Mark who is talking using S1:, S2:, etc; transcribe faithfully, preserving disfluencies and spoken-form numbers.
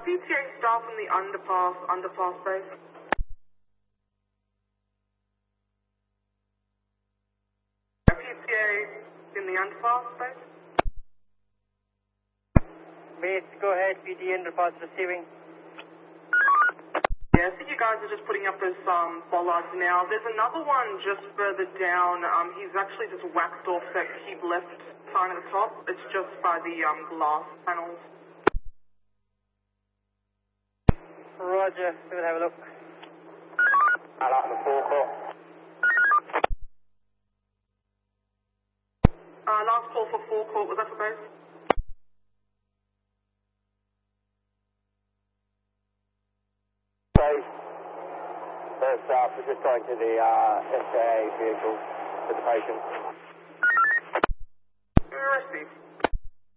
S1: P T A staff in the underpass, underpass base. P T A in the underpass base.
S2: Base, go ahead, P T A underpass receiving.
S1: Yeah, I think you guys are just putting up those um, bollards now. There's another one just further down. Um, he's actually just waxed off that keep left sign at the top. It's just by the um, glass panels.
S2: Roger, we will have a look.
S3: I like the forecourt.
S1: Uh, last call for forecourt, was that for base?
S3: Base. First up, we're just going to the uh, S A A vehicle for the patient.
S1: Receive.